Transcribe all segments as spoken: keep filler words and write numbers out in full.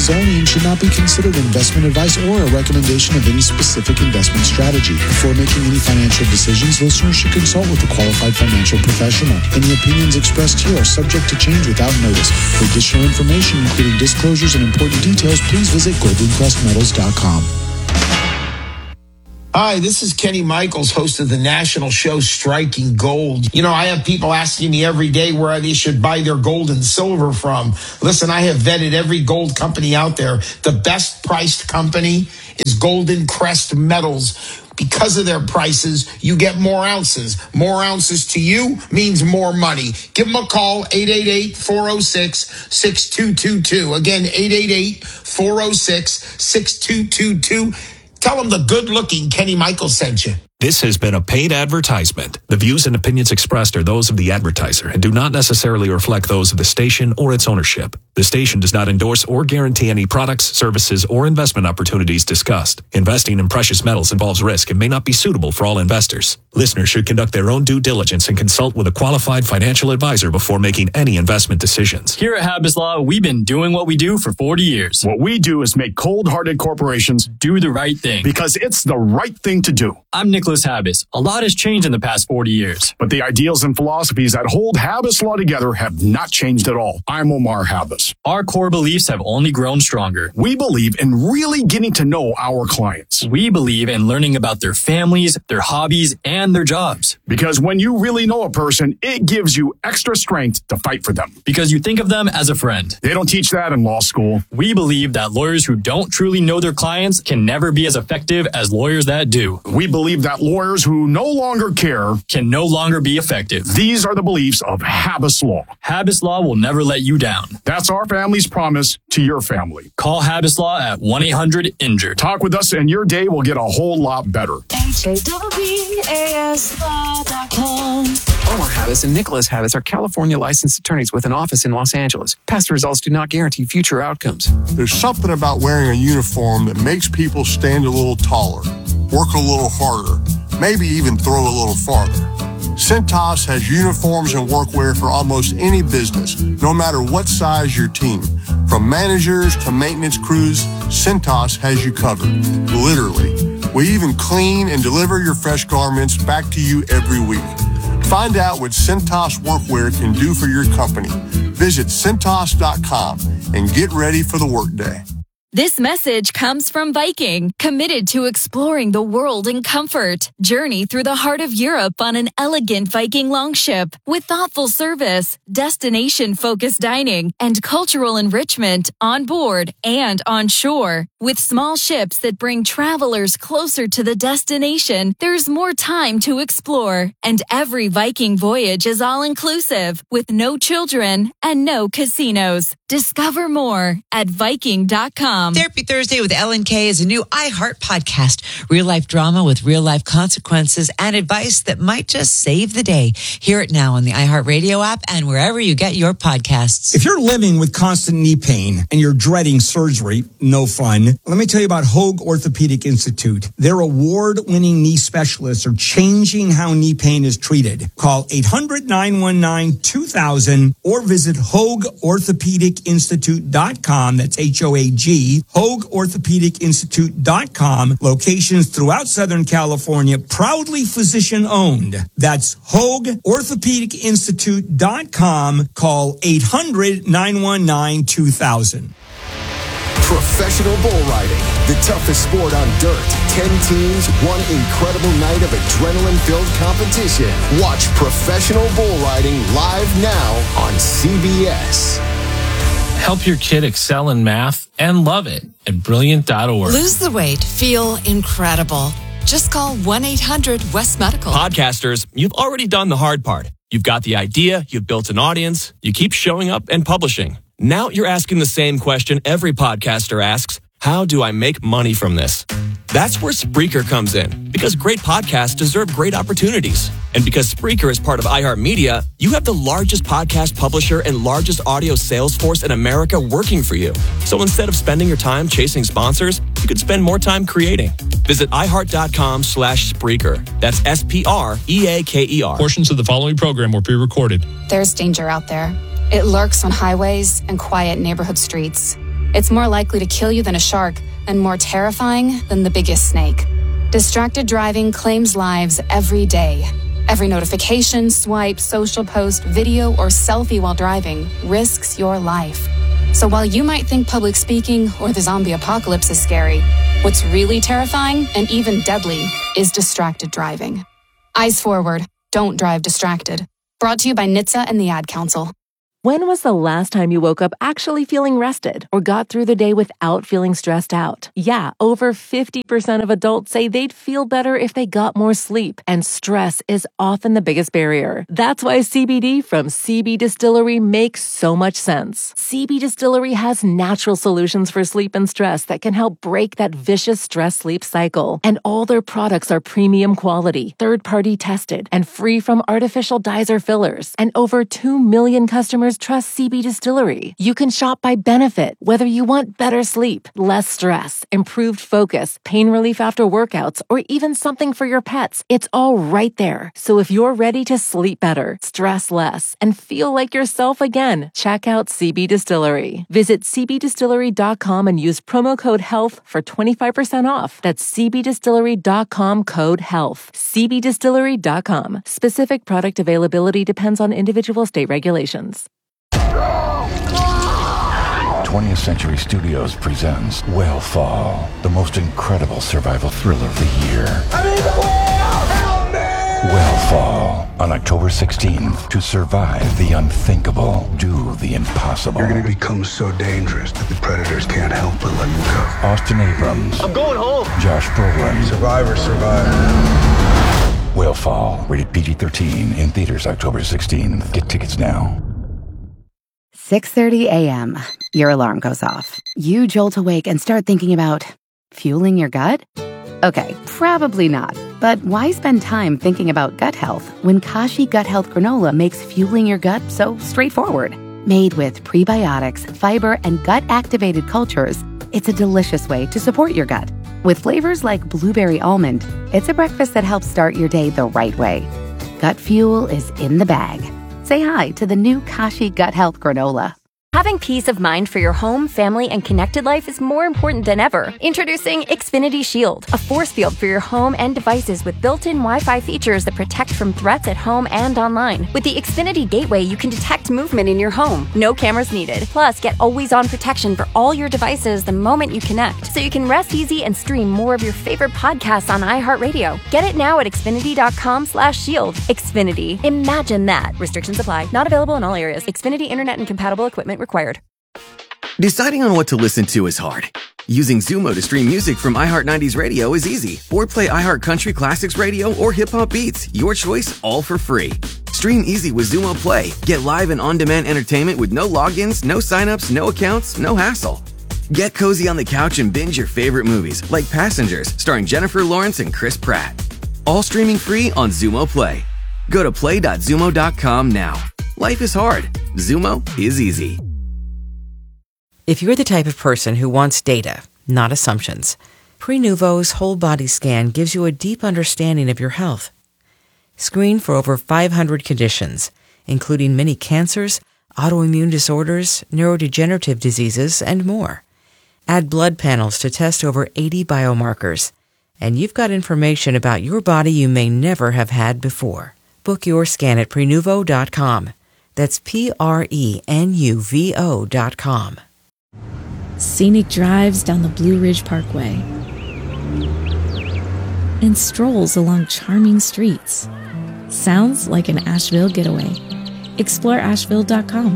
purposes only and should not be considered investment advice or a recommendation of any specific investment strategy. Before making any financial decisions, listeners should consult with a qualified financial professional. Any opinions expressed here are subject to change without notice. For additional information, including disclosures and important details, please visit golden crest metals dot com. Hi, this is Kenny Michaels, host of the national show Striking Gold. You know, I have people asking me every day where they should buy their gold and silver from. Listen, I have vetted every gold company out there. The best priced company is Golden Crest Metals. Because of their prices, you get more ounces. More ounces to you means more money. Give them a call, eight eight eight, four oh six, six two two two. Again, eight eight eight, four oh six, six two two two. Tell them the good-looking Kenny Michaels sent you. This has been a paid advertisement. The views and opinions expressed are those of the advertiser and do not necessarily reflect those of the station or its ownership. The station does not endorse or guarantee any products, services, or investment opportunities discussed. Investing in precious metals involves risk and may not be suitable for all investors. Listeners should conduct their own due diligence and consult with a qualified financial advisor before making any investment decisions. Here at Habas Law, we've been doing what we do for forty years. What we do is make cold-hearted corporations do the right thing. Because it's the right thing to do. I'm Nicholas Habas. A lot has changed in the past forty years. But the ideals and philosophies that hold Habas Law together have not changed at all. I'm Omar Habas. Our core beliefs have only grown stronger. We believe in really getting to know our clients. We believe in learning about their families, their hobbies, and their jobs. Because when you really know a person, it gives you extra strength to fight for them. Because you think of them as a friend. They don't teach that in law school. We believe that lawyers who don't truly know their clients can never be as effective as lawyers that do. We believe that lawyers who no longer care can no longer be effective. These are the beliefs of Habas Law. Habas Law will never let you down. That's our family's promise to your family. Call Habas Law at one eight hundred injured. Talk with us and your day will get a whole lot better. H A W A S law dot com. Omar Habas and Nicholas Habas are California licensed attorneys with an office in Los Angeles. Past results do not guarantee future outcomes. There's something about wearing a uniform that makes people stand a little taller, work a little harder, maybe even throw a little farther. Cintas has uniforms and workwear for almost any business, no matter what size your team. From managers to maintenance crews, Cintas has you covered, literally. We even clean and deliver your fresh garments back to you every week. Find out what Cintas Workwear can do for your company. Visit Cintas dot com and get ready for the workday. This message comes from Viking, committed to exploring the world in comfort. Journey through the heart of Europe on an elegant Viking longship with thoughtful service, destination-focused dining, and cultural enrichment on board and on shore. With small ships that bring travelers closer to the destination, there's more time to explore. And every Viking voyage is all-inclusive, with no children and no casinos. Discover more at Viking dot com. Therapy Thursday with Ellen Kay is a new iHeart podcast. Real-life drama with real-life consequences and advice that might just save the day. Hear it now on the iHeartRadio app and wherever you get your podcasts. If you're living with constant knee pain and you're dreading surgery, no fun, let me tell you about Hoag Orthopedic Institute. Their award-winning knee specialists are changing how knee pain is treated. Call eight hundred, nine one nine, two thousand or visit Hoag Orthopedic Institute dot com. That's H O A G. Hoag Orthopedic Institute dot com. Locations throughout Southern California, proudly physician-owned. That's Hoag Orthopedic Institute dot com. Call eight hundred, nine one nine, two thousand. Professional bull riding, the toughest sport on dirt. Ten teams, one incredible night of adrenaline-filled competition. Watch professional bull riding live now on C B S. Help your kid excel in math and love it at brilliant dot org. Lose the weight, feel incredible. Just call one eight hundred West Medical. Podcasters, you've already done the hard part. You've got the idea, you've built an audience, you keep showing up and publishing. Now you're asking the same question every podcaster asks: how do I make money from this? That's where Spreaker comes in, because great podcasts deserve great opportunities. And because Spreaker is part of iHeartMedia, you have the largest podcast publisher and largest audio sales force in America working for you. So instead of spending your time chasing sponsors, you could spend more time creating. Visit iHeart.com slash Spreaker. That's S P R E A K E R. Portions of the following program were pre-recorded. There's danger out there. It lurks on highways and quiet neighborhood streets. It's more likely to kill you than a shark, and more terrifying than the biggest snake. Distracted driving claims lives every day. Every notification, swipe, social post, video, or selfie while driving risks your life. So while you might think public speaking or the zombie apocalypse is scary, what's really terrifying and even deadly is distracted driving. Eyes forward. Don't drive distracted. Brought to you by N H T S A and the Ad Council. When was the last time you woke up actually feeling rested or got through the day without feeling stressed out? Yeah, over fifty percent of adults say they'd feel better if they got more sleep, and stress is often the biggest barrier. That's why C B D from C B Distillery makes so much sense. C B Distillery has natural solutions for sleep and stress that can help break that vicious stress-sleep cycle. And all their products are premium quality, third-party tested, and free from artificial dyes or fillers. And over two million customers trust C B Distillery. You can shop by benefit, whether you want better sleep, less stress, improved focus, pain relief after workouts, or even something for your pets. It's all right there. So if you're ready to sleep better, stress less, and feel like yourself again, check out C B Distillery. Visit c b distillery dot com and use promo code HEALTH for twenty-five percent off. That's c b distillery dot com code HEALTH. c b distillery dot com. Specific product availability depends on individual state regulations. twentieth Century Studios presents Whale-Fall, the most incredible survival thriller of the year. I mean, the whale! Help me! Whale-Fall, on October sixteenth. To survive the unthinkable, do the impossible. You're gonna become so dangerous that the predators can't help but let you go. Austin Abrams. I'm going home! Josh Brolin. Survivor, survivor. Whale-Fall, rated P G thirteen, in theaters October sixteenth. Get tickets now. six thirty a.m. Your alarm goes off. You jolt awake and start thinking about fueling your gut? Okay, probably not. But why spend time thinking about gut health when Kashi Gut Health Granola makes fueling your gut so straightforward? Made with prebiotics, fiber, and gut-activated cultures, it's a delicious way to support your gut. With flavors like blueberry almond, it's a breakfast that helps start your day the right way. Gut fuel is in the bag. Say hi to the new Kashi Gut Health Granola. Having peace of mind for your home, family, and connected life is more important than ever. Introducing Xfinity Shield, a force field for your home and devices with built-in Wi-Fi features that protect from threats at home and online. With the Xfinity Gateway, you can detect movement in your home. No cameras needed. Plus, get always-on protection for all your devices the moment you connect, so you can rest easy and stream more of your favorite podcasts on iHeartRadio. Get it now at xfinity.com slash shield. Xfinity. Imagine that. Restrictions apply. Not available in all areas. Xfinity Internet and compatible equipment required. Deciding on what to listen to is hard. Using Zumo to stream music from iHeart nineties Radio is easy. Or play iHeart Country Classics Radio or Hip Hop Beats. Your choice, all for free. Stream easy with Zumo Play. Get live and on-demand entertainment with no logins, no signups, no accounts, no hassle. Get cozy on the couch and binge your favorite movies, like Passengers, starring Jennifer Lawrence and Chris Pratt. All streaming free on Zumo Play. Go to play dot zumo dot com now. Life is hard. Zumo is easy. If you're the type of person who wants data, not assumptions, Prenuvo's whole body scan gives you a deep understanding of your health. Screen for over five hundred conditions, including many cancers, autoimmune disorders, neurodegenerative diseases, and more. Add blood panels to test over eighty biomarkers, and you've got information about your body you may never have had before. Book your scan at Prenuvo dot com. That's P R E N U V O dot com. Scenic drives down the Blue Ridge Parkway, and strolls along charming streets. Sounds like an Asheville getaway. Explore asheville dot com.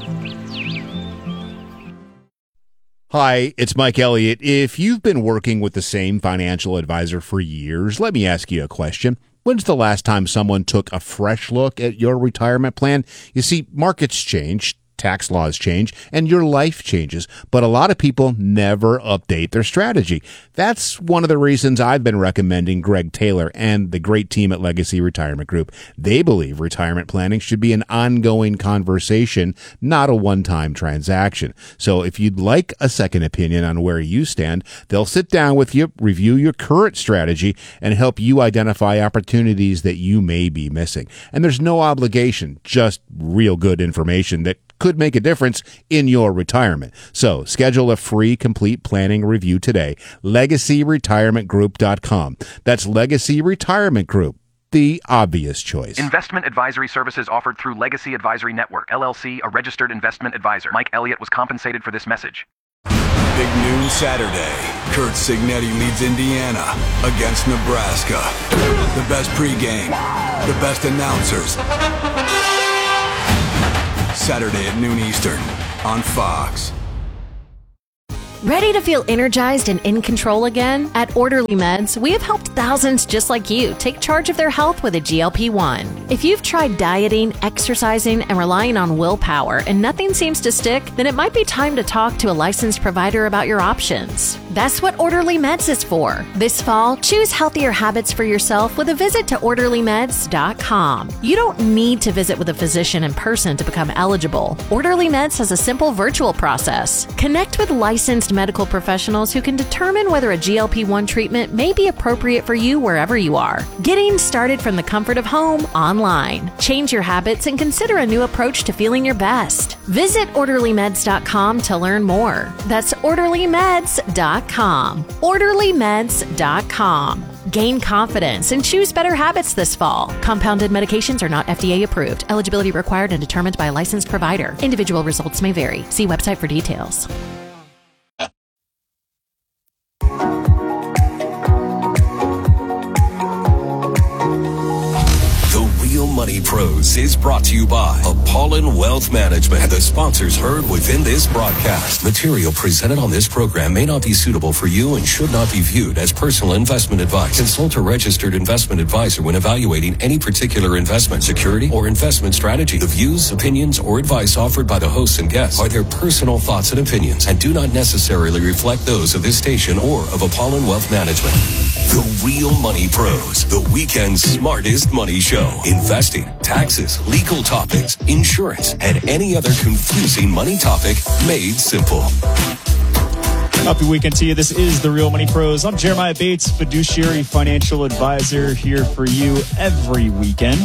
Hi, it's Mike Elliott. If you've been working with the same financial advisor for years, let me ask you a question. When's the last time someone took a fresh look at your retirement plan? You see, markets change, tax laws change, and your life changes, but a lot of people never update their strategy. That's one of the reasons I've been recommending Greg Taylor and the great team at Legacy Retirement Group. They believe retirement planning should be an ongoing conversation, not a one-time transaction. So if you'd like a second opinion on where you stand, they'll sit down with you, review your current strategy, and help you identify opportunities that you may be missing. And there's no obligation, just real good information that could make a difference in your retirement. So schedule a free complete planning review today. legacy retirement group dot com. That's Legacy Retirement Group, the obvious choice. Investment advisory services offered through Legacy Advisory Network, L L C, a registered investment advisor. Mike Elliott was compensated for this message. Big noon Saturday. Kurt Signetti leads Indiana against Nebraska. The best pregame, the best announcers. Saturday at noon Eastern on Fox. Ready to feel energized and in control again? At Orderly Meds, we have helped thousands just like you take charge of their health with a G L P one. If you've tried dieting, exercising, and relying on willpower and nothing seems to stick, then it might be time to talk to a licensed provider about your options. That's what Orderly Meds is for. This fall, choose healthier habits for yourself with a visit to orderly meds dot com. You don't need to visit with a physician in person to become eligible. Orderly Meds has a simple virtual process. Connect with licensed medical professionals who can determine whether a G L P one treatment may be appropriate for you wherever you are. Getting started from the comfort of home online. Change your habits and consider a new approach to feeling your best. Visit orderly meds dot com to learn more. That's orderly meds dot com. orderly meds dot com. Gain confidence and choose better habits this fall. Compounded medications are not F D A approved. Eligibility required and determined by a licensed provider. Individual results may vary. See website for details. Money Pros is brought to you by Apollon Wealth Management and the sponsors heard within this broadcast. Material presented on this program may not be suitable for you and should not be viewed as personal investment advice. Consult a registered investment advisor when evaluating any particular investment, security, or investment strategy. The views, opinions, or advice offered by the hosts and guests are their personal thoughts and opinions and do not necessarily reflect those of this station or of Apollon Wealth Management. The Real Money Pros, the weekend's smartest money show. Investing, taxes, legal topics, insurance, and any other confusing money topic made simple. Happy weekend to you. This is The Real Money Pros. I'm Jeremiah Bates, fiduciary financial advisor, here for you every weekend.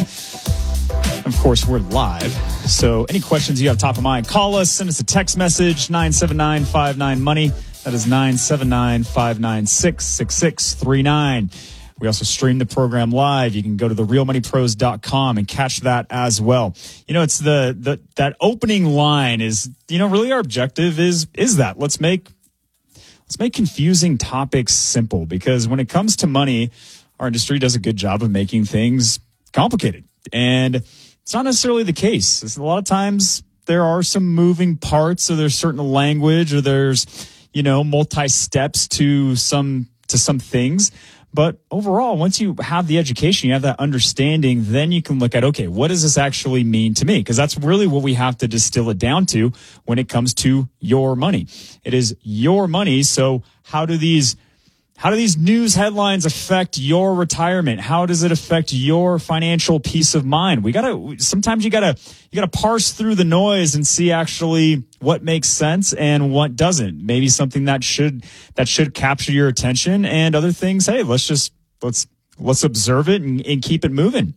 Of course, we're live. So any questions you have top of mind, call us, send us a text message, nine seven nine five nine money. That is nine seven nine five nine six six six three nine. We also stream the program live. You can go to the real money pros dot com and catch that as well. You know, it's the, the that opening line is, you know, really our objective is is that let's make let's make confusing topics simple, because when it comes to money, our industry does a good job of making things complicated. And it's not necessarily the case. It's a lot of times there are some moving parts, or there's certain language, or there's, you know, multi-steps to some to some things. But overall, once you have the education, you have that understanding, then you can look at, okay, what does this actually mean to me? Because that's really what we have to distill it down to when it comes to your money. It is your money. So how do these How do these news headlines affect your retirement? How does it affect your financial peace of mind? We gotta, sometimes you gotta, you gotta parse through the noise and see actually what makes sense and what doesn't. Maybe something that should, that should capture your attention, and other things, hey, let's just, let's, let's observe it and, and keep it moving.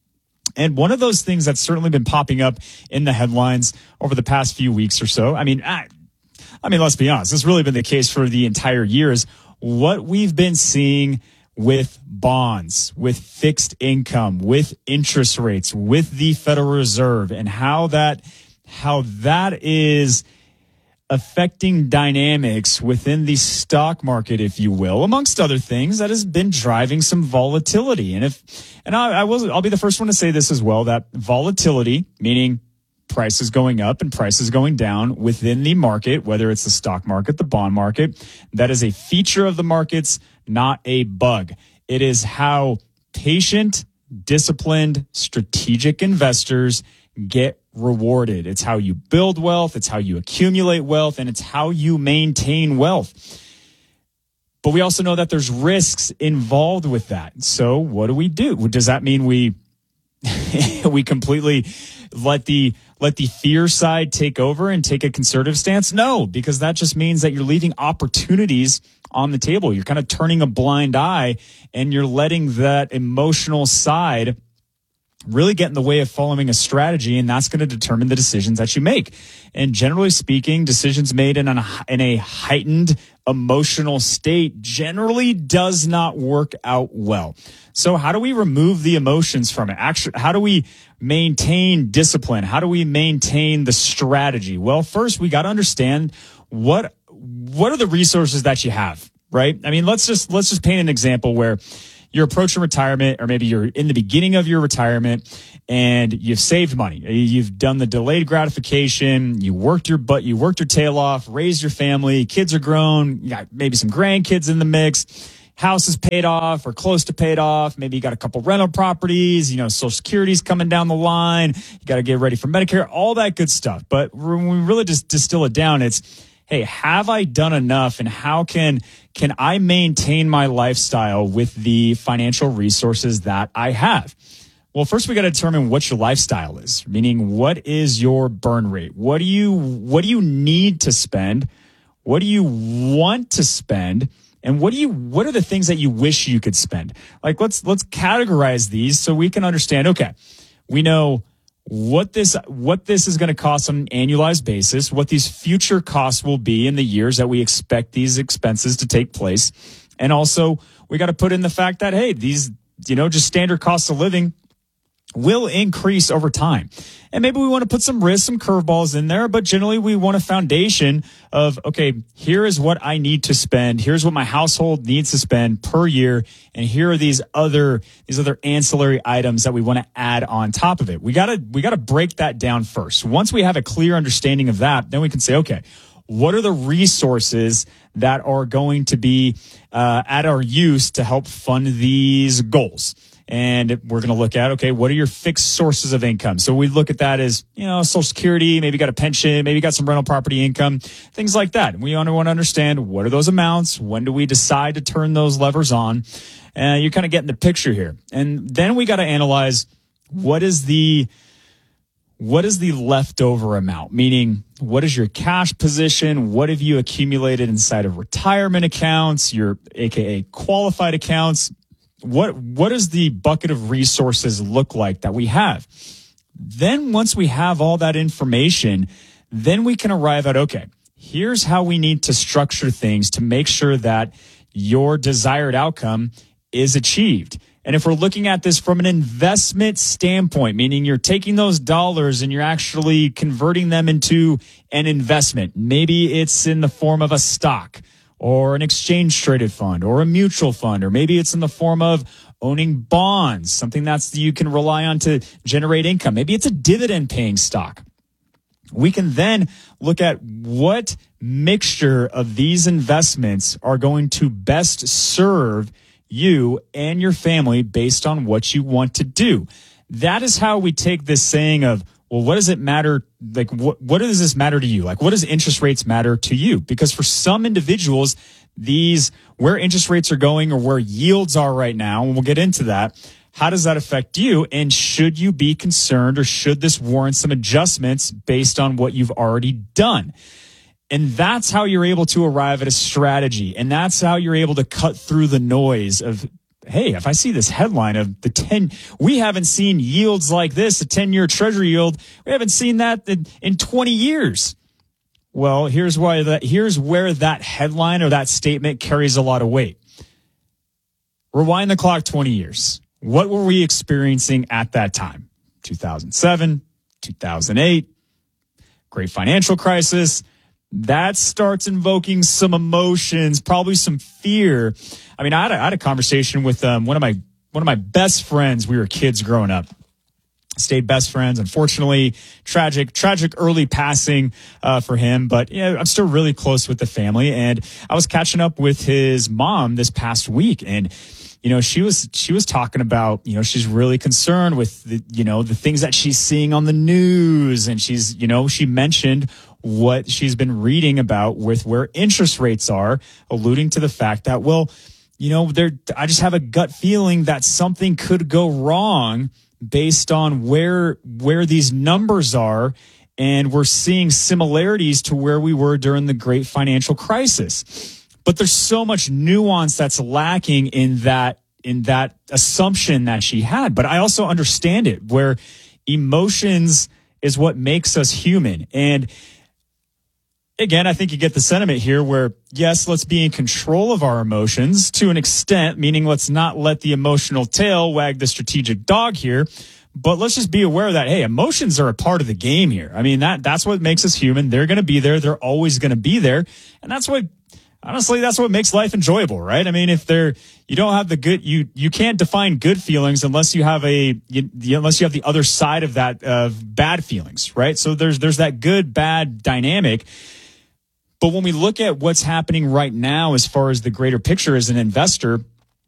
And one of those things that's certainly been popping up in the headlines over the past few weeks or so, I mean, I, I mean, let's be honest, it's really been the case for the entire year, is what we've been seeing with bonds, with fixed income, with interest rates, with the Federal Reserve, and how that, how that is affecting dynamics within the stock market, if you will, amongst other things, that has been driving some volatility. And if, and I, I will, I'll be the first one to say this as well, that volatility, meaning prices going up and prices going down within the market, whether it's the stock market, the bond market, that is a feature of the markets, not a bug. It is how patient, disciplined, strategic investors get rewarded. It's how you build wealth, it's how you accumulate wealth, and it's how you maintain wealth. But we also know that there's risks involved with that. So what do we do? Does that mean we we completely let the let the fear side take over and take a conservative stance? No, because that just means that you're leaving opportunities on the table. You're kind of turning a blind eye, and you're letting that emotional side really get in the way of following a strategy, and that's going to determine the decisions that you make. And generally speaking, decisions made in a, in a heightened emotional state generally does not work out well. So how do we remove the emotions from it? Actually, how do we maintain discipline? How do we maintain the strategy? Well, first we got to understand what what are the resources that you have, right? I mean, let's just let's just paint an example where you're approaching retirement, or maybe you're in the beginning of your retirement and you've saved money. You've done the delayed gratification. You worked your butt, you worked your tail off, raised your family. Kids are grown. You got maybe some grandkids in the mix. House is paid off or close to paid off. Maybe you got a couple rental properties. You know, Social Security's coming down the line. You got to get ready for Medicare, all that good stuff. But when we really just distill it down, it's, hey, have I done enough, and how can can I maintain my lifestyle with the financial resources that I have? Well, first we got to determine what your lifestyle is, meaning what is your burn rate? What do you what do you need to spend? What do you want to spend? And what do you what are the things that you wish you could spend? Like let's let's categorize these so we can understand, okay, we know what this what this is going to cost on an annualized basis, what these future costs will be in the years that we expect these expenses to take place. And also, we got to put in the fact that, hey, these, you know, just standard costs of living will increase over time. And maybe we want to put some risks, some curveballs in there, but generally we want a foundation of, okay, here is what I need to spend. Here's what my household needs to spend per year. And here are these other, these other ancillary items that we want to add on top of it. We gotta, we gotta break that down first. Once we have a clear understanding of that, then we can say, okay, what are the resources that are going to be uh, at our use to help fund these goals? And we're going to look at, okay, what are your fixed sources of income? So we look at that as, you know, Social Security, maybe got a pension, maybe got some rental property income, things like that. We want to want to understand, what are those amounts? When do we decide to turn those levers on? And uh, you're kind of getting the picture here. And then we got to analyze, what is the, what is the leftover amount? Meaning, what is your cash position? What have you accumulated inside of retirement accounts, your A K A qualified accounts? What what does the bucket of resources look like that we have? Then once we have all that information, then we can arrive at, okay, here's how we need to structure things to make sure that your desired outcome is achieved. And if we're looking at this from an investment standpoint, meaning you're taking those dollars and you're actually converting them into an investment, maybe it's in the form of a stock, or an exchange traded fund, or a mutual fund, or maybe it's in the form of owning bonds, something that's you can rely on to generate income. Maybe it's a dividend paying stock. We can then look at what mixture of these investments are going to best serve you and your family based on what you want to do. That is how we take this saying of, well, what does it matter? Like, what, what does this matter to you? Like, what does interest rates matter to you? Because for some individuals, these, where interest rates are going or where yields are right now, and we'll get into that, how does that affect you? And should you be concerned, or should this warrant some adjustments based on what you've already done? And that's how you're able to arrive at a strategy. And that's how you're able to cut through the noise of, hey, if I see this headline of the ten, we haven't seen yields like this, a ten-year treasury yield, we haven't seen that in, in twenty years. Well, here's why that, here's where that headline or that statement carries a lot of weight. Rewind the clock twenty years. What were we experiencing at that time? two thousand seven, two thousand eight, great financial crisis. That starts invoking some emotions, probably some fear. I mean, I had a, I had a conversation with um, one of my one of my best friends. We were kids growing up, stayed best friends. Unfortunately, tragic, tragic early passing uh, for him. But yeah, I'm still really close with the family. And I was catching up with his mom this past week, and you know, she was she was talking about, you know, she's really concerned with the, you know, the things that she's seeing on the news, and she's, you know, she mentioned what she's been reading about with where interest rates are, alluding to the fact that, well, you know, there, I just have a gut feeling that something could go wrong based on where, where these numbers are. And we're seeing similarities to where we were during the great financial crisis. But there's so much nuance that's lacking in that, in that assumption that she had. But I also understand it, where emotions is what makes us human. And again, I think you get the sentiment here where, yes, let's be in control of our emotions to an extent, meaning let's not let the emotional tail wag the strategic dog here. But let's just be aware that, hey, emotions are a part of the game here. I mean, that that's what makes us human. They're going to be there. They're always going to be there. And that's what, honestly, that's what makes life enjoyable, right? I mean, if they're, you don't have the good, you, you can't define good feelings unless you have a, you, unless you have the other side of that, of bad feelings, right? So there's, there's that good, bad dynamic. But when we look at what's happening right now, as far as the greater picture as an investor,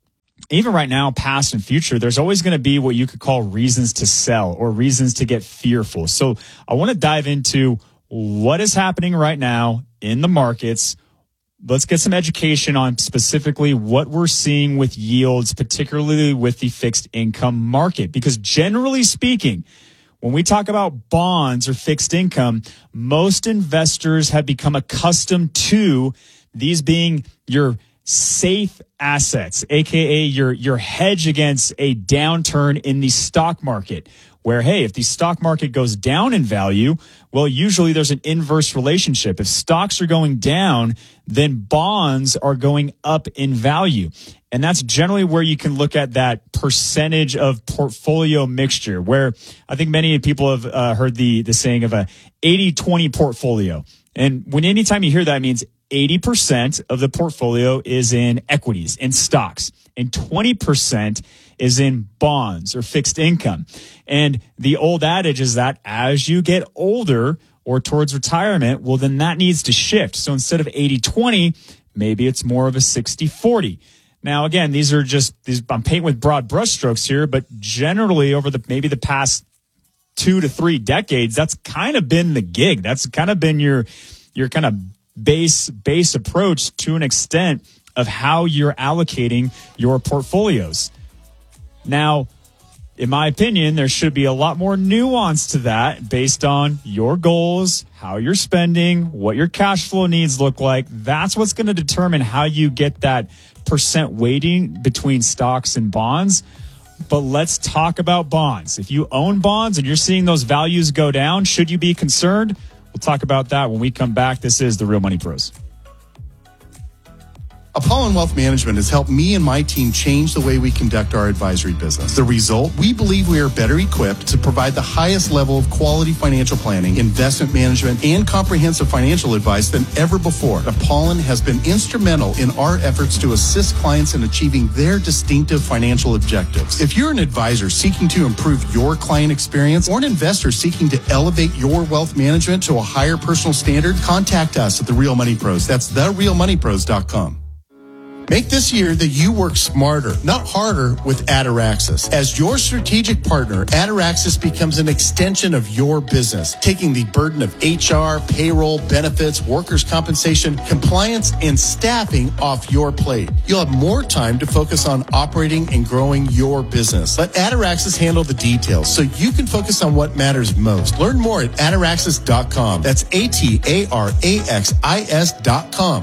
even right now, past and future, there's always going to be what you could call reasons to sell or reasons to get fearful. So I want to dive into what is happening right now in the markets. Let's get some education on specifically what we're seeing with yields, particularly with the fixed income market. Because generally speaking, when we talk about bonds or fixed income, most investors have become accustomed to these being your safe assets, aka your your hedge against a downturn in the stock market, where, hey, if the stock market goes down in value, well, usually there's an inverse relationship. If stocks are going down, then bonds are going up in value. And that's generally where you can look at that percentage of portfolio mixture, where I think many people have uh, heard the the saying of a eighty twenty portfolio. And when anytime you hear that, it means eighty percent of the portfolio is in equities, in stocks, and twenty percent is in bonds or fixed income. And the old adage is that as you get older or towards retirement, well, then that needs to shift. So instead of eighty twenty, maybe it's more of a sixty forty. Now, again, these are just, these, I'm painting with broad brushstrokes here, but generally over the maybe the past two to three decades, that's kind of been the gig. That's kind of been your your kind of base base approach to an extent of how you're allocating your portfolios. Now, in my opinion, there should be a lot more nuance to that based on your goals, how you're spending, what your cash flow needs look like. That's what's going to determine how you get that percent weighting between stocks and bonds. But let's talk about bonds. If you own bonds and you're seeing those values go down, should you be concerned? We'll talk about that when we come back. This is The Real Money Pros. Apollon Wealth Management has helped me and my team change the way we conduct our advisory business. The result? We believe we are better equipped to provide the highest level of quality financial planning, investment management, and comprehensive financial advice than ever before. Apollon has been instrumental in our efforts to assist clients in achieving their distinctive financial objectives. If you're an advisor seeking to improve your client experience or an investor seeking to elevate your wealth management to a higher personal standard, contact us at The Real Money Pros. That's the real money pros dot com. Make this year that you work smarter, not harder, with Ataraxis. As your strategic partner, Ataraxis becomes an extension of your business, taking the burden of H R, payroll, benefits, workers' compensation, compliance, and staffing off your plate. You'll have more time to focus on operating and growing your business. Let Ataraxis handle the details so you can focus on what matters most. Learn more at ataraxis dot com. That's A T A R A X I S dot com.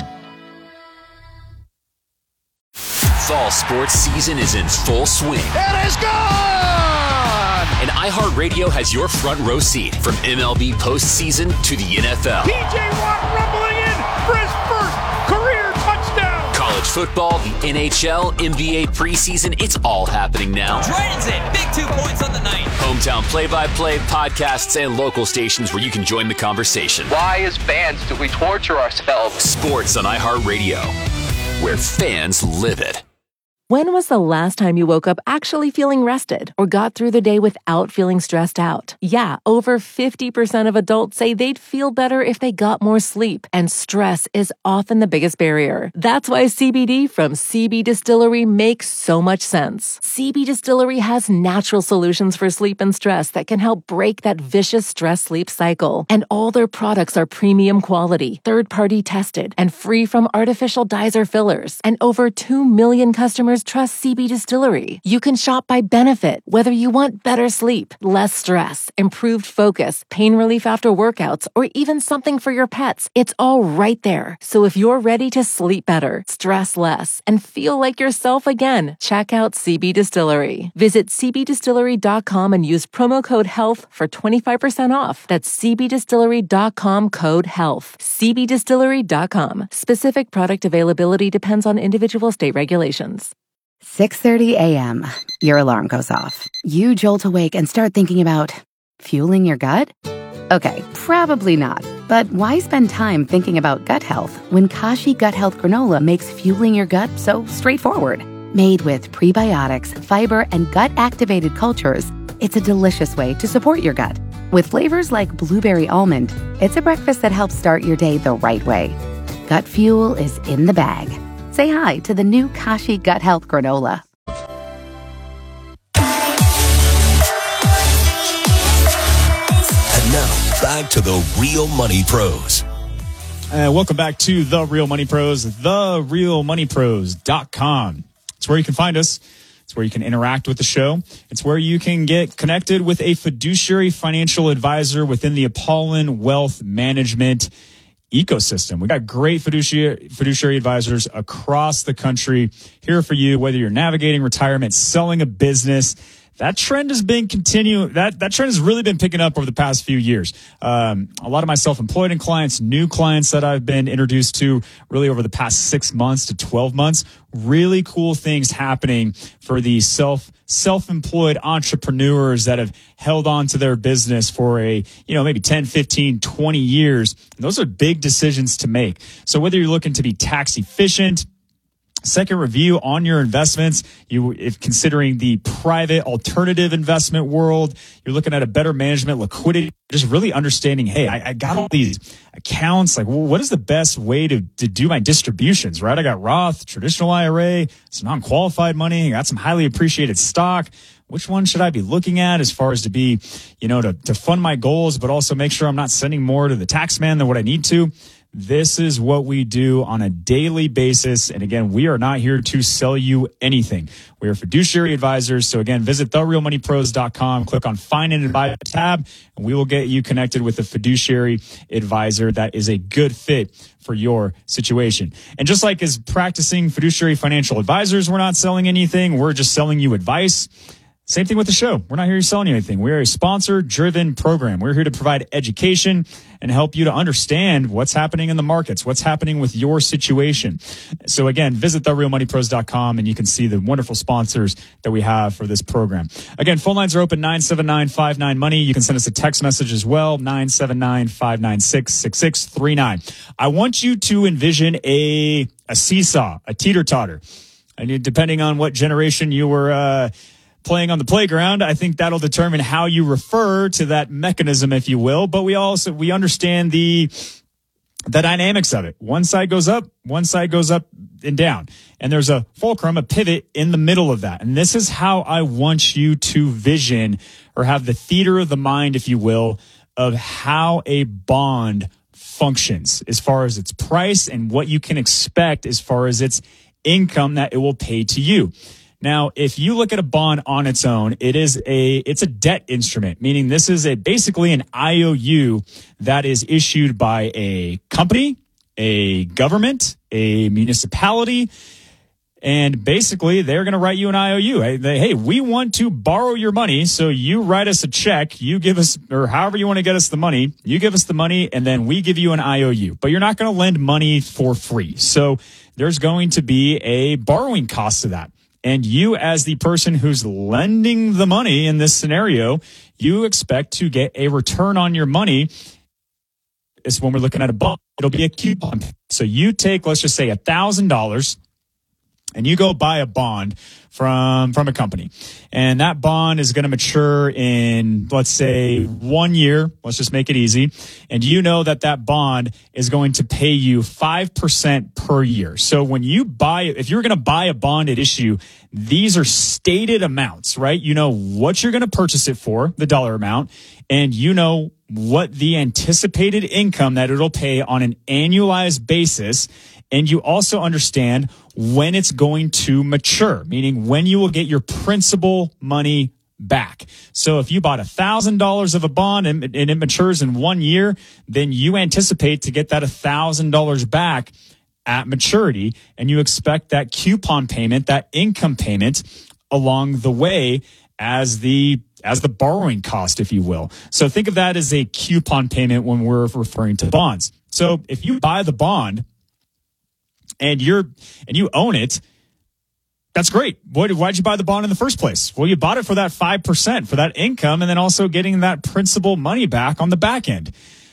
Fall sports season is in full swing. It is gone! And iHeartRadio has your front row seat from M L B postseason to the N F L. P J Watt rumbling in for his first career touchdown. College football, the N H L, N B A preseason, it's all happening now. Dragons in, big two points on the night. Hometown play-by-play, podcasts, and local stations where you can join the conversation. Why, as fans, do we torture ourselves? Sports on iHeartRadio, where fans live it. When was the last time you woke up actually feeling rested or got through the day without feeling stressed out? Yeah, over fifty percent of adults say they'd feel better if they got more sleep, and stress is often the biggest barrier. That's why C B D from C B Distillery makes so much sense. C B Distillery has natural solutions for sleep and stress that can help break that vicious stress-sleep cycle. And all their products are premium quality, third-party tested, and free from artificial dyes or fillers. And over two million customers customers trust C B Distillery. You can shop by benefit, whether you want better sleep, less stress, improved focus, pain relief after workouts, or even something for your pets. It's all right there. So if you're ready to sleep better, stress less, and feel like yourself again, check out C B Distillery. Visit c b distillery dot com and use promo code HEALTH for twenty-five percent off. That's c b distillery dot com code HEALTH. c b distillery dot com. Specific product availability depends on individual state regulations. six thirty a.m. Your alarm goes off. You jolt awake and start thinking about fueling your gut? Okay, probably not. But why spend time thinking about gut health when Kashi Gut Health Granola makes fueling your gut so straightforward? Made with prebiotics, fiber, and gut-activated cultures, it's a delicious way to support your gut. With flavors like blueberry almond, it's a breakfast that helps start your day the right way. Gut fuel is in the bag. Say hi to the new Kashi Gut Health Granola. And now, back to the Real Money Pros. Uh, welcome back to The Real Money Pros, the real money pros dot com. It's where you can find us. It's where you can interact with the show. It's where you can get connected with a fiduciary financial advisor within the Apollon Wealth Management ecosystem. We got great fiduciary, fiduciary advisors across the country here for you, whether you're navigating retirement, selling a business. That trend has been continuing. That, that trend has really been picking up over the past few years. Um, a lot of my self-employed and clients, new clients that I've been introduced to really over the past six months to twelve months, really cool things happening for the self, self-employed entrepreneurs that have held on to their business for a, you know, maybe ten, fifteen, twenty years. And those are big decisions to make. So whether you're looking to be tax efficient, second review on your investments, you if considering the private alternative investment world, you're looking at a better management, liquidity, just really understanding, hey, I, I got all these accounts. Like, well, what is the best way to, to do my distributions, right? I got Roth, traditional I R A, some non-qualified money, I got some highly appreciated stock. Which one should I be looking at as far as to be, you know, to, to fund my goals, but also make sure I'm not sending more to the tax man than what I need to? This is what we do on a daily basis. And again, we are not here to sell you anything. We are fiduciary advisors. So again, visit the real money pros dot com, click on Find and Advise tab, and we will get you connected with a fiduciary advisor that is a good fit for your situation. And just like as practicing fiduciary financial advisors, we're not selling anything. We're just selling you advice. Same thing with the show. We're not here to sell you anything. We're a sponsor-driven program. We're here to provide education and help you to understand what's happening in the markets, what's happening with your situation. So again, visit the real money pros dot com and you can see the wonderful sponsors that we have for this program. Again, phone lines are open, nine seven nine, five nine, money. You can send us a text message as well, nine seven nine, five nine six, six six three nine. I want you to envision a, a seesaw, a teeter-totter. I mean, depending on what generation you were, uh, playing on the playground, I think that'll determine how you refer to that mechanism, if you will. But we also, we understand the, the dynamics of it. One side goes up, one side goes up and down. And there's a fulcrum, a pivot in the middle of that. And this is how I want you to vision or have the theater of the mind, if you will, of how a bond functions as far as its price and what you can expect as far as its income that it will pay to you. Now, if you look at a bond on its own, it is a it's a debt instrument, meaning this is a basically an I O U that is issued by a company, a government, a municipality, and basically they're going to write you an I O U. Hey, they, hey, we want to borrow your money, so you write us a check, you give us, or however you want to get us the money, you give us the money, and then we give you an I O U. But you're not going to lend money for free. So there's going to be a borrowing cost to that. And you, as the person who's lending the money in this scenario, you expect to get a return on your money. It's when we're looking at a bond, it'll be a coupon. So you take, let's just say one thousand dollars and you go buy a bond from, from a company. And that bond is going to mature in, let's say, one year. Let's just make it easy. And you know that that bond is going to pay you five percent per year. So when you buy, if you're going to buy a bond at issue, these are stated amounts, right? You know what you're going to purchase it for, the dollar amount, and you know what the anticipated income that it'll pay on an annualized basis. And you also understand when it's going to mature, meaning when you will get your principal money back. So if you bought one thousand dollars of a bond and, and it matures in one year, then you anticipate to get that one thousand dollars back at maturity, and you expect that coupon payment, that income payment along the way as the as the borrowing cost, if you will. So think of that as a coupon payment when we're referring to bonds. So if you buy the bond and you're and you own it, that's great. Why, why'd you buy the bond in the first place? Well, you bought it for that five percent, for that income, and then also getting that principal money back on the back end.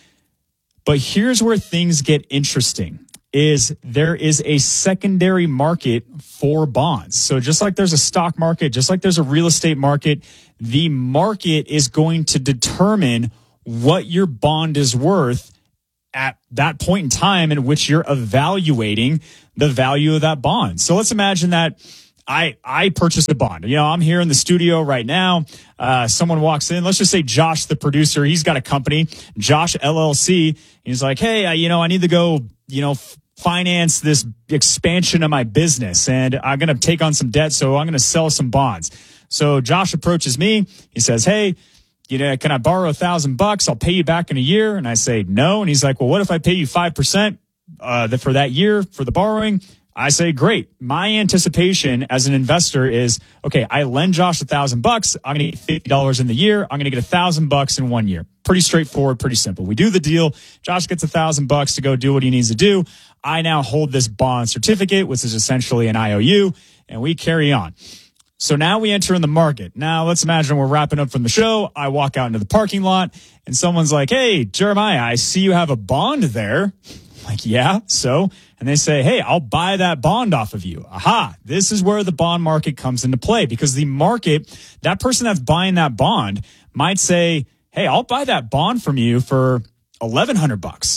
But here's where things get interesting, is there is a secondary market for bonds. So just like there's a stock market, just like there's a real estate market, the market is going to determine what your bond is worth at that point in time in which you're evaluating the value of that bond. So let's imagine that I I purchased a bond. You know, I'm here in the studio right now. Uh, someone walks in. Let's just say Josh, the producer. He's got a company, Josh L L C. He's like, hey, uh, you know, I need to go, you know, f- finance this expansion of my business, and I'm going to take on some debt, so I'm going to sell some bonds. So Josh approaches me. He says, hey, you know, can I borrow a thousand bucks? I'll pay you back in a year. And I say, no. And he's like, well, what if I pay you five percent uh, for that year for the borrowing? I say, great. My anticipation as an investor is, okay, I lend Josh a thousand bucks. I'm going to get fifty dollars in the year. I'm going to get a thousand bucks in one year. Pretty straightforward, pretty simple. We do the deal. Josh gets a thousand bucks to go do what he needs to do. I now hold this bond certificate, which is essentially an I O U, and we carry on. So now we enter in the market. Now let's imagine we're wrapping up from the show. I walk out into the parking lot and someone's like, hey, Jeremiah, I see you have a bond there. I'm like, yeah, so? And they say, hey, I'll buy that bond off of you. Aha, this is where the bond market comes into play, because the market, that person that's buying that bond might say, hey, I'll buy that bond from you for eleven hundred bucks.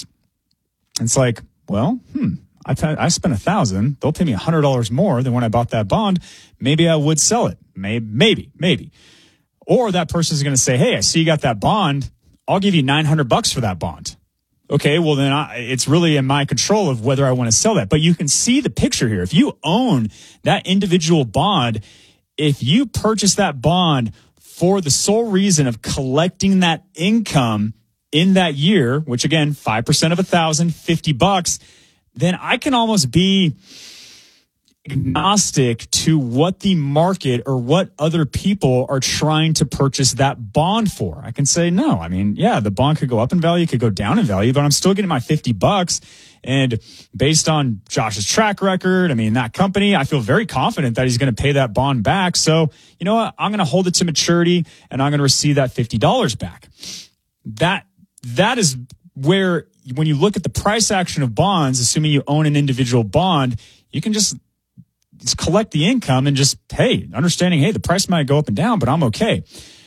And it's like, well, hmm. I, t- I spent a thousand. They'll pay me a hundred dollars more than when I bought that bond. Maybe I would sell it. Maybe, maybe, maybe. Or that person's going to say, hey, I see you got that bond. I'll give you nine hundred bucks for that bond. Okay, well then I, it's really in my control of whether I want to sell that. But you can see the picture here. If you own that individual bond, if you purchase that bond for the sole reason of collecting that income in that year, which again, five percent of a thousand, fifty bucks, then I can almost be agnostic to what the market or what other people are trying to purchase that bond for. I can say, no, I mean, yeah, the bond could go up in value, could go down in value, but I'm still getting my fifty bucks. And based on Josh's track record, I mean, that company, I feel very confident that he's going to pay that bond back. So, you know what? I'm going to hold it to maturity and I'm going to receive that fifty dollars back. That, that is where, when you look at the price action of bonds, assuming you own an individual bond, you can just, just collect the income and just, hey, understanding, hey, the price might go up and down, but I'm okay.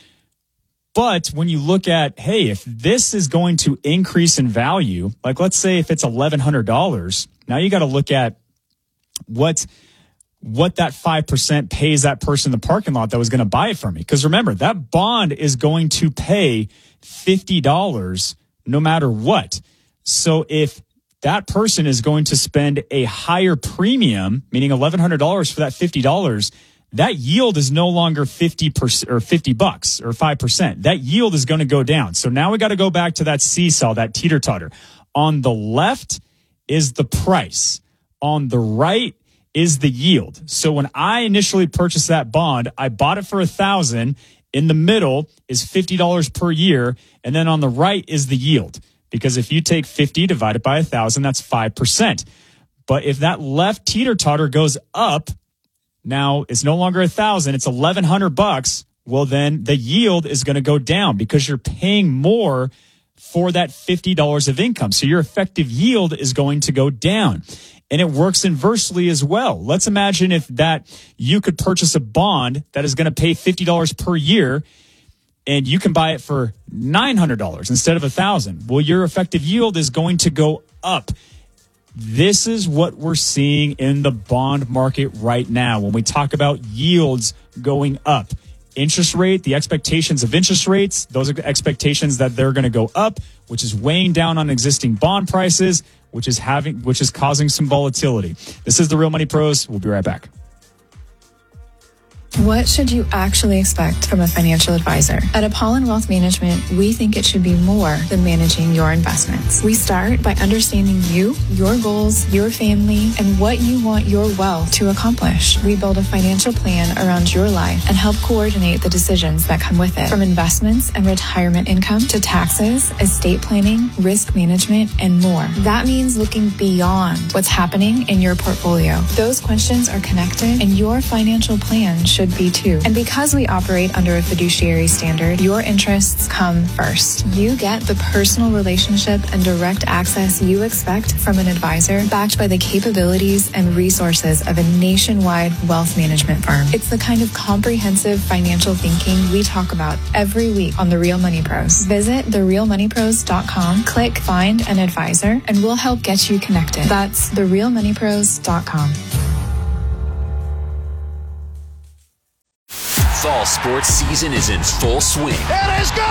But when you look at, hey, if this is going to increase in value, like let's say if it's eleven hundred dollars, now you got to look at what, what that five percent pays that person in the parking lot that was going to buy it from me. Because remember, that bond is going to pay fifty dollars no matter what. So if that person is going to spend a higher premium, meaning eleven hundred dollars for that fifty dollars, that yield is no longer fifty percent or fifty bucks or five percent. That yield is going to go down. So now we got to go back to that seesaw, that teeter-totter. On the left is the price. On the right is the yield. So when I initially purchased that bond, I bought it for a thousand. In the middle is fifty dollars per year. And then on the right is the yield. Because if you take fifty divided by one thousand, that's five percent. But if that left teeter-totter goes up, now it's no longer one thousand, it's eleven hundred bucks. Well, then the yield is going to go down because you're paying more for that fifty dollars of income. So your effective yield is going to go down. And it works inversely as well. Let's imagine if that you could purchase a bond that is going to pay fifty dollars per year, and you can buy it for nine hundred dollars instead of one thousand dollars. Well, your effective yield is going to go up. This is what we're seeing in the bond market right now when we talk about yields going up. Interest rate, the expectations of interest rates, those are expectations that they're going to go up, which is weighing down on existing bond prices, which is having, which is causing some volatility. This is the Real Money Pros. We'll be right back. What should you actually expect from a financial advisor? At Apollon Wealth Management, we think it should be more than managing your investments. We start by understanding you, your goals, your family, and what you want your wealth to accomplish. We build a financial plan around your life and help coordinate the decisions that come with it, from investments and retirement income to taxes, estate planning, risk management, and more. That means looking beyond what's happening in your portfolio. Those questions are connected, and your financial plan should be too. And because we operate under a fiduciary standard, your interests come first. You get the personal relationship and direct access you expect from an advisor, backed by the capabilities and resources of a nationwide wealth management firm. It's the kind of comprehensive financial thinking we talk about every week on The Real Money Pros. Visit the real money pros dot com, click Find an Advisor, and we'll help get you connected. That's the real money pros dot com. Fall sports season is in full swing. It is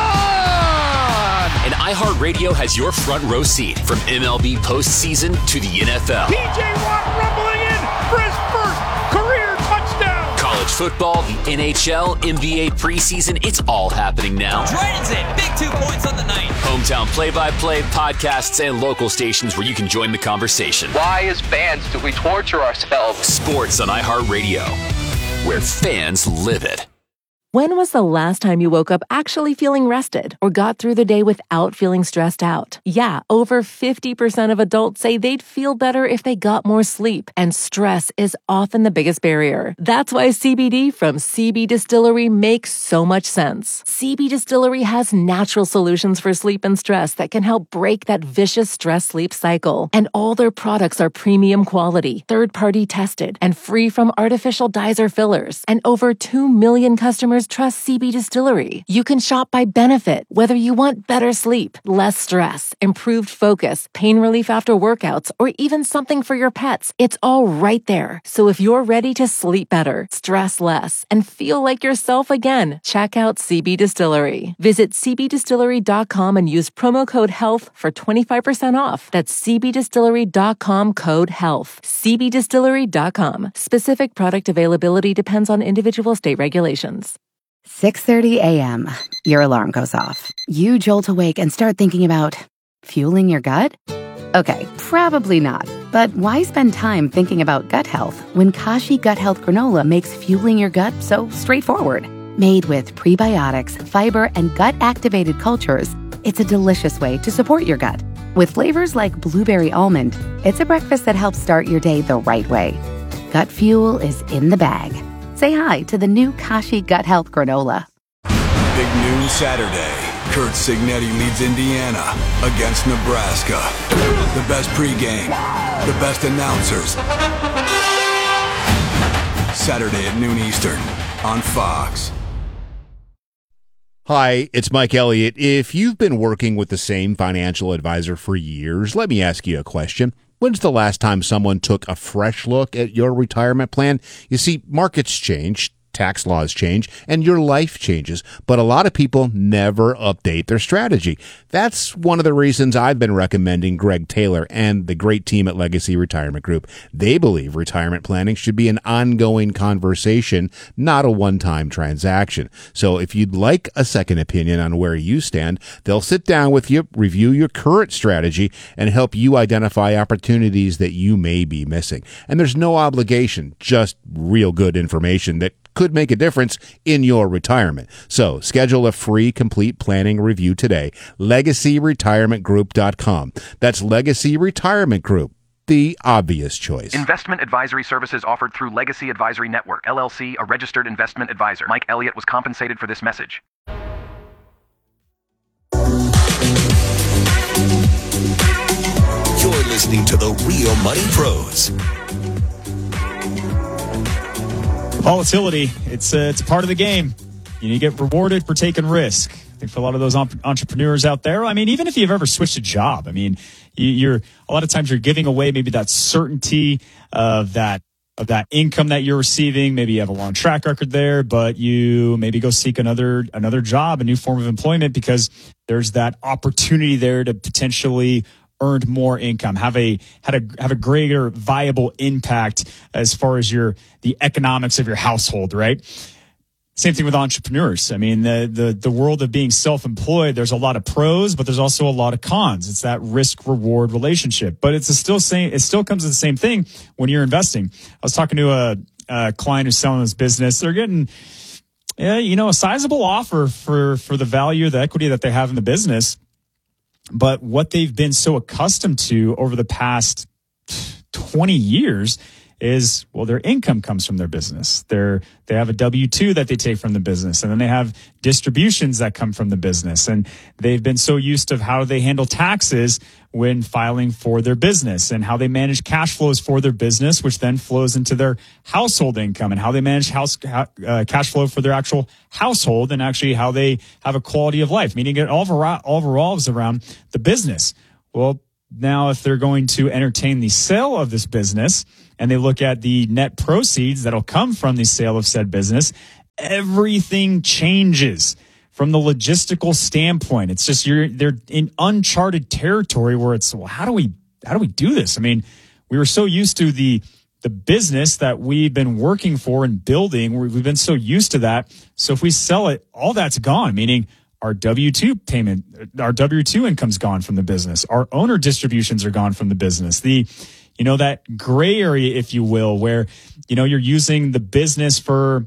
gone! And iHeartRadio has your front row seat from M L B postseason to the N F L. P J Watt rumbling in for his first career touchdown. College football, the N H L, N B A preseason, it's all happening now. Dragons in, big two points on the night. Hometown play-by-play, podcasts, and local stations where you can join the conversation. Why, as fans, do we torture ourselves? Sports on iHeartRadio, where fans live it. When was the last time you woke up actually feeling rested or got through the day without feeling stressed out? Yeah, over fifty percent of adults say they'd feel better if they got more sleep, and stress is often the biggest barrier. That's why C B D from C B Distillery makes so much sense. C B Distillery has natural solutions for sleep and stress that can help break that vicious stress-sleep cycle. And all their products are premium quality, third-party tested, and free from artificial dyes or fillers. And over two million customers trust C B Distillery. You can shop by benefit, whether you want better sleep, less stress, improved focus, pain relief after workouts, or even something for your pets. It's all right there. So if you're ready to sleep better, stress less, and feel like yourself again, check out C B Distillery. Visit c b distillery dot com and use promo code HEALTH for twenty-five percent off. That's c b distillery dot com, code HEALTH. c b distillery dot com. Specific product availability depends on individual state regulations. six thirty a.m. Your alarm goes off. You jolt awake and start thinking about fueling your gut? Okay, probably not. But why spend time thinking about gut health when Kashi Gut Health Granola makes fueling your gut so straightforward? Made with prebiotics, fiber, and gut-activated cultures, it's a delicious way to support your gut. With flavors like blueberry almond, it's a breakfast that helps start your day the right way. Gut fuel is in the bag. Say hi to the new Kashi Gut Health Granola. Big noon Saturday. Kurt Signetti leads Indiana against Nebraska. The best pregame, the best announcers. Saturday at noon Eastern on Fox. Hi, it's Mike Elliott. If you've been working with the same financial advisor for years, let me ask you a question. When's the last time someone took a fresh look at your retirement plan? You see, markets change, tax laws change, and your life changes, but a lot of people never update their strategy. That's one of the reasons I've been recommending Greg Taylor and the great team at Legacy Retirement Group. They believe retirement planning should be an ongoing conversation, not a one-time transaction. So if you'd like a second opinion on where you stand, they'll sit down with you, review your current strategy, and help you identify opportunities that you may be missing. And there's no obligation, just real good information that could make a difference in your retirement. So schedule a free complete planning review today. legacy retirement group dot com. That's Legacy Retirement Group, the obvious choice. Investment advisory services offered through Legacy Advisory Network, L L C, a registered investment advisor. Mike Elliott was compensated for this message. You're listening to The Real Money Pros. Volatility, it's a, it's a part of the game. You, know, you get rewarded for taking risk. I think for a lot of those entrepreneurs out there, I mean, even if you've ever switched a job, I mean, you're a lot of times you're giving away maybe that certainty of that of that income that you're receiving. Maybe you have a long track record there, but you maybe go seek another another job, a new form of employment, because there's that opportunity there to potentially earned more income, have a had a have a greater viable impact as far as your the economics of your household, right? Same thing with entrepreneurs. I mean, the, the, the world of being self-employed, there's a lot of pros, but there's also a lot of cons. It's that risk-reward relationship. But it's a still same, it still comes to the same thing when you're investing. I was talking to a, a client who's selling his business. They're getting, yeah, you know, a sizable offer for, for the value, the equity that they have in the business. But what they've been so accustomed to over the past twenty years is, well, their income comes from their business. They're, they have a W two that they take from the business, and then they have distributions that come from the business. And they've been so used to how they handle taxes when filing for their business and how they manage cash flows for their business, which then flows into their household income, and how they manage house uh, cash flow for their actual household, and actually how they have a quality of life, meaning it all, revol- all revolves around the business. Well, now if they're going to entertain the sale of this business, and they look at the net proceeds that'll come from the sale of said business, everything changes from the logistical standpoint. It's just you're they're in uncharted territory where it's, well, how do we how do we do this? I mean, we were so used to the the business that we've been working for and building. We've been so used to that. So if we sell it, all that's gone, meaning our W two payment, our W two income's gone from the business. Our owner distributions are gone from the business. The You know, that gray area, if you will, where, you know, you're using the business for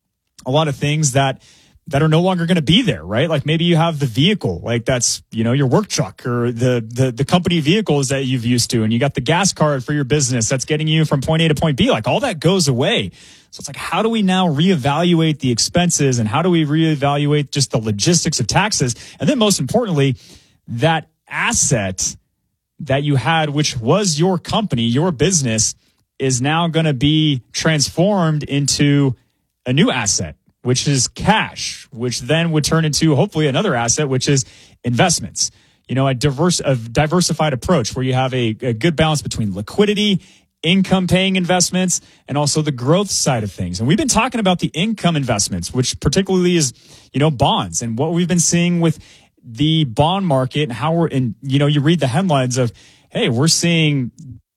a lot of things that that are no longer going to be there, right? Like maybe you have the vehicle, like that's, you know, your work truck or the, the, the company vehicles that you've used to, and you got the gas card for your business that's getting you from point A to point B. Like all that goes away. So it's like, how do we now reevaluate the expenses, and how do we reevaluate just the logistics of taxes? And then most importantly, that asset that you had, which was your company, your business, is now going to be transformed into a new asset, which is cash, which then would turn into hopefully another asset, which is investments. You know, a diverse, a diversified approach where you have a, a good balance between liquidity, income paying investments, and also the growth side of things. And we've been talking about the income investments, which particularly is, you know, bonds, and what we've been seeing with the bond market and how we're in, you know, you read the headlines of, hey, we're seeing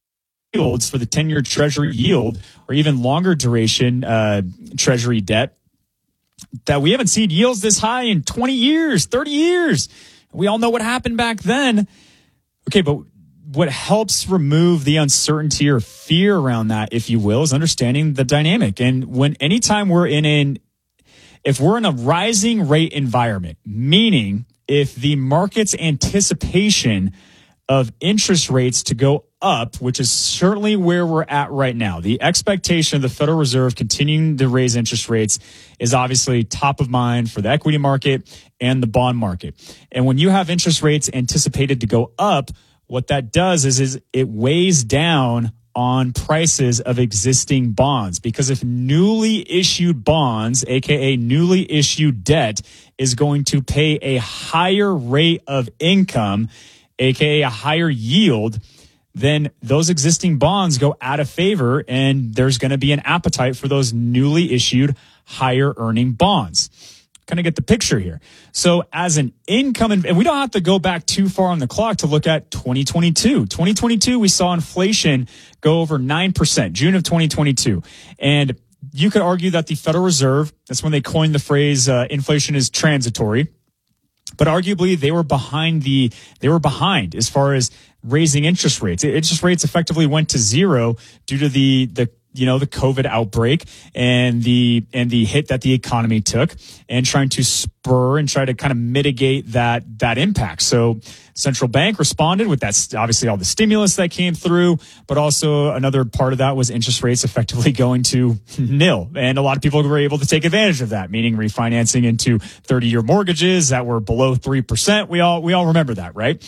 yields for the ten-year treasury yield or even longer duration uh, treasury debt that we haven't seen yields this high in twenty years, thirty years. We all know what happened back then. Okay, but what helps remove the uncertainty or fear around that, if you will, is understanding the dynamic. And when anytime we're in an, if we're in a rising rate environment, meaning if the market's anticipation of interest rates to go up, which is certainly where we're at right now, the expectation of the Federal Reserve continuing to raise interest rates is obviously top of mind for the equity market and the bond market. And when you have interest rates anticipated to go up, what that does is, is it weighs down on prices of existing bonds, because if newly issued bonds, aka newly issued debt, is going to pay a higher rate of income, aka a higher yield, then those existing bonds go out of favor, and there's going to be an appetite for those newly issued higher earning bonds. Kind of get the picture here. So as an income, and we don't have to go back too far on the clock to look at twenty twenty-two. twenty twenty-two, we saw inflation go over nine percent, June of twenty twenty-two. And you could argue that the Federal Reserve, that's when they coined the phrase uh, inflation is transitory. But arguably they were behind the, they were behind as far as raising interest rates. Interest rates effectively went to zero due to the, the, you know, the COVID outbreak and the, and the hit that the economy took, and trying to spur and try to kind of mitigate that, that impact. So central bank responded with that, obviously all the stimulus that came through, but also another part of that was interest rates effectively going to nil. And a lot of people were able to take advantage of that, meaning refinancing into thirty year mortgages that were below three percent. We all, we all remember that, right?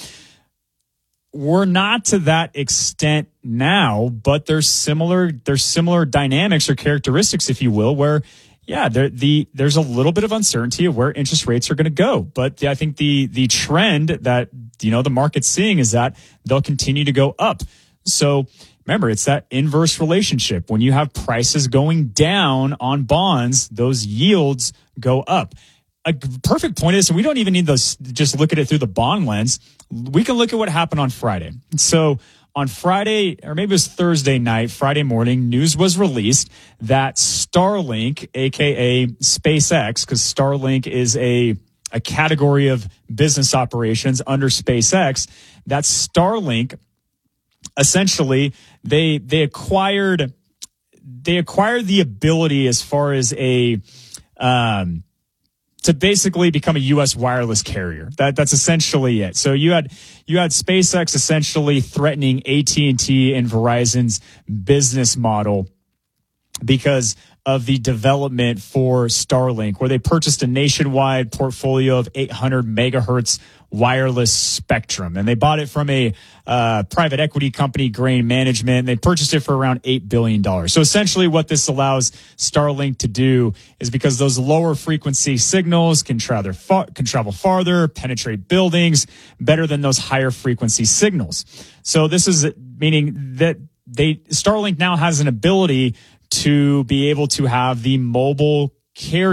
We're not to that extent now, but there's similar, there's similar dynamics or characteristics, if you will, where, yeah, there, the, there's a little bit of uncertainty of where interest rates are going to go. But the, I think the, the trend that, you know, the market's seeing is that they'll continue to go up. So remember, it's that inverse relationship. When you have prices going down on bonds, those yields go up. a perfect point is, so we don't even need those, just look at it through the bond lens. We can look at what happened on Friday. So on Friday, or maybe it was Thursday night, Friday morning, news was released that Starlink, aka SpaceX, because Starlink is a, a category of business operations under SpaceX, that Starlink, essentially, they they acquired they acquired the ability as far as a um to basically become a U S wireless carrier. That that's essentially it. So you had you had SpaceX essentially threatening A T and T and Verizon's business model because of the development for Starlink, where they purchased a nationwide portfolio of eight hundred megahertz wireless spectrum. And they bought it from a uh, private equity company, Grain Management. They purchased it for around eight billion dollars. So essentially what this allows Starlink to do is, because those lower frequency signals can travel, far, can travel farther, penetrate buildings better than those higher frequency signals. So this is meaning that they Starlink now has an ability to be able to have the mobile carrier